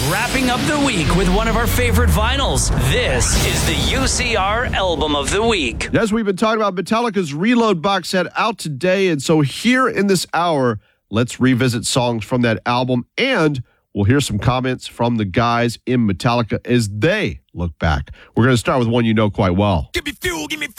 wrapping up the week with one of our favorite vinyls. This is the UCR Album of the Week. As we've been talking about, Metallica's Reload box set out today, and so here in this hour, let's revisit songs from that album, and we'll hear some comments from the guys in Metallica as they look back. We're going to start with one you know quite well. Give me fuel, give me